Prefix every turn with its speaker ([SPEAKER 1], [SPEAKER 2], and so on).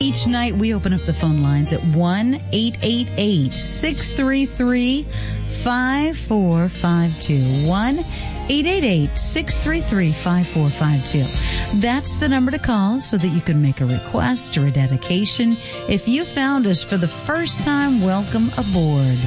[SPEAKER 1] each night we open up the phone lines at 1-888-633-5452. 1-888-633-5452. That's the number to call so that you can make a request or a dedication. If you found us for the first time, welcome aboard.